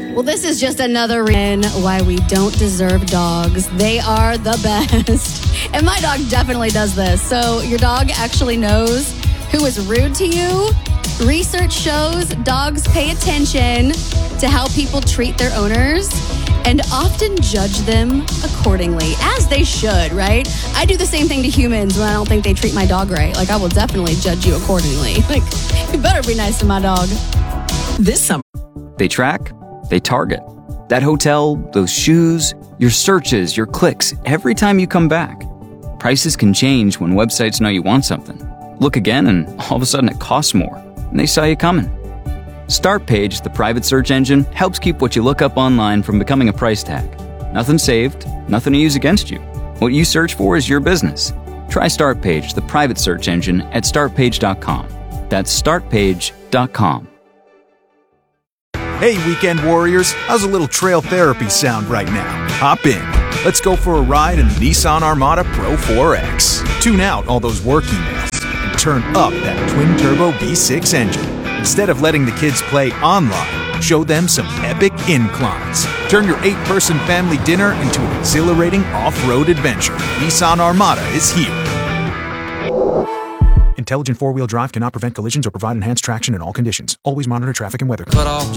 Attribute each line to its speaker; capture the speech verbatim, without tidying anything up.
Speaker 1: Well, this is just another reason why we don't deserve dogs. They are the best. And my dog definitely does this. So your dog actually knows who is rude to you. Research shows dogs pay attention to how people treat their owners and often judge them accordingly, as they should, right? I do the same thing to humans when I don't think they treat my dog right. Like, I will definitely judge you accordingly. Like, you better be nice to my dog.
Speaker 2: This summer.
Speaker 3: They track, they target. That hotel, those shoes, your searches, your clicks, every time you come back. Prices can change when websites know you want something. Look again and all of a sudden it costs more, and they saw you coming. Startpage, the private search engine, helps keep what you look up online from becoming a price tag. Nothing saved, nothing to use against you. What you search for is your business. Try Startpage, the private search engine, at start page dot com. That's start page dot com.
Speaker 4: Hey, weekend warriors, how's a little trail therapy sound right now? Hop in. Let's go for a ride in the Nissan Armada Pro four X. Tune out all those work emails and turn up that twin-turbo V six engine. Instead of letting the kids play online, show them some epic inclines. Turn your eight-person family dinner into an exhilarating off-road adventure. Nissan Armada is here. Intelligent four-wheel drive cannot prevent collisions or provide enhanced traction in all conditions. Always monitor traffic and weather.
Speaker 5: Cut off